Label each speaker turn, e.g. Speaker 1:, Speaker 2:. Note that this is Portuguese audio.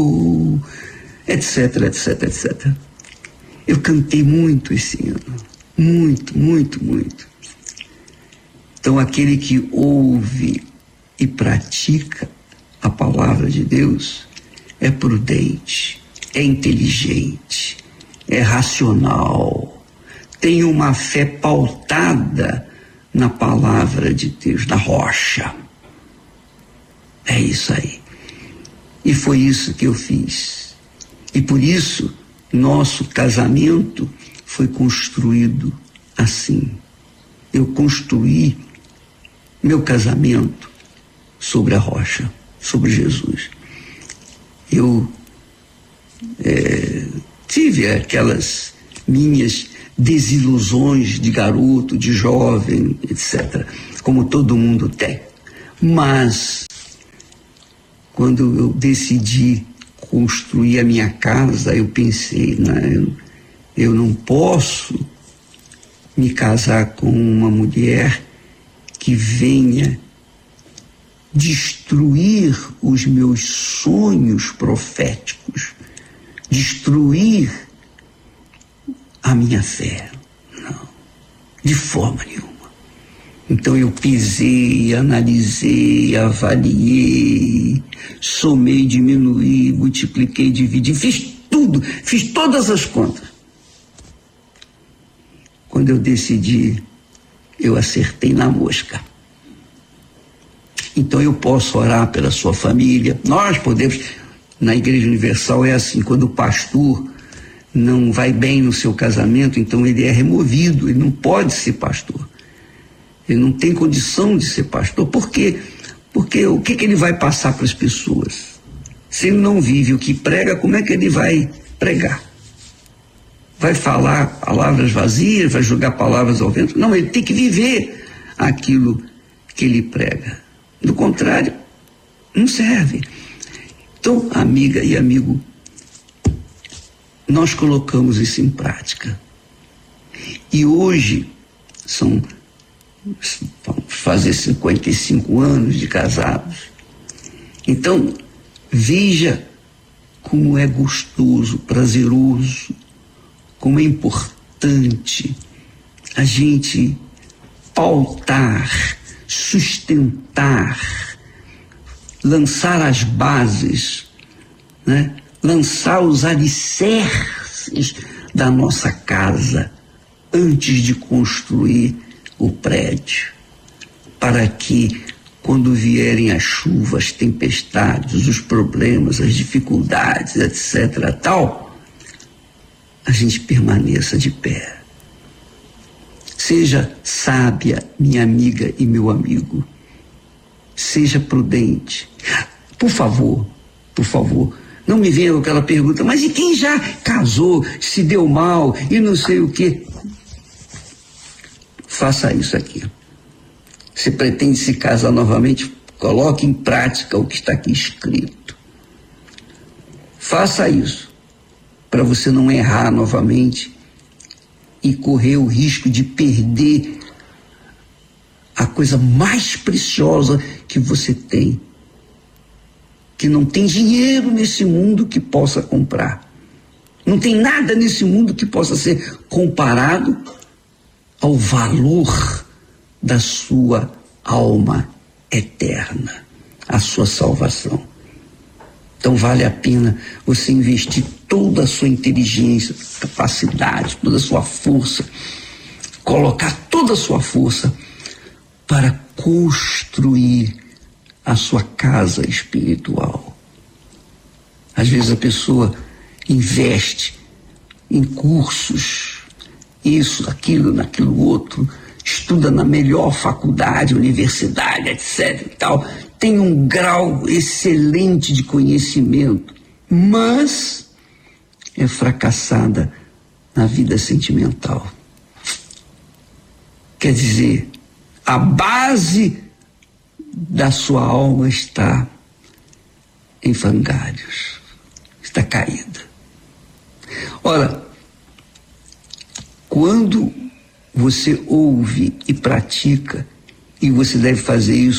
Speaker 1: etc, etc, etc. Eu cantei muito esse ano, muito, muito, muito. Então, aquele que ouve e pratica a palavra de Deus é prudente, é inteligente, é racional, tem uma fé pautada na palavra de Deus, na rocha. É isso aí. E foi isso que eu fiz. E por isso, nosso casamento foi construído assim. Eu construí meu casamento sobre a rocha, sobre Jesus. Eu tive aquelas minhas desilusões de garoto, de jovem, etc., como todo mundo tem. Mas, quando eu decidi construir a minha casa, eu pensei, eu não posso me casar com uma mulher que venha destruir os meus sonhos proféticos, destruir a minha fé. Não, de forma nenhuma. Então eu pesei, analisei, avaliei, somei, diminuí, multipliquei, dividi, fiz tudo, fiz todas as contas. Quando eu decidi, eu acertei na mosca. Então eu posso orar pela sua família, nós podemos, na Igreja Universal é assim, quando o pastor não vai bem no seu casamento, então ele é removido, ele não pode ser pastor. Ele não tem condição de ser pastor. Por quê? Porque o que ele vai passar para as pessoas? Se ele não vive o que prega, como é que ele vai pregar? Vai falar palavras vazias, vai jogar palavras ao vento? Não, ele tem que viver aquilo que ele prega. Do contrário, não serve. Então, amiga e amigo, nós colocamos isso em prática. E hoje vamos fazer 55 anos de casados. Então, veja como é gostoso, prazeroso, como é importante a gente pautar, sustentar, lançar as bases, né? Lançar os alicerces da nossa casa antes de construir o prédio, para que quando vierem as chuvas, as tempestades, os problemas, as dificuldades, etc., tal, a gente permaneça de pé. Seja sábia, minha amiga e meu amigo. Seja prudente. Por favor, não me venha com aquela pergunta, mas e quem já casou, se deu mal e não sei o quê? Faça isso aqui. Se pretende se casar novamente, coloque em prática o que está aqui escrito. Faça isso, para você não errar novamente e correr o risco de perder a coisa mais preciosa que você tem, que não tem dinheiro nesse mundo que possa comprar. Não tem nada nesse mundo que possa ser comparado ao valor da sua alma eterna, a sua salvação. Então vale a pena você investir toda a sua inteligência, capacidade, toda a sua força, colocar toda a sua força para construir a sua casa espiritual. Às vezes a pessoa investe em cursos, isso, aquilo, naquilo outro, estuda na melhor faculdade, universidade, etc. e tal, tem um grau excelente de conhecimento, mas é fracassada na vida sentimental. Quer dizer, a base da sua alma está em frangalhos, está caída. Ora, quando você ouve e pratica, e você deve fazer isso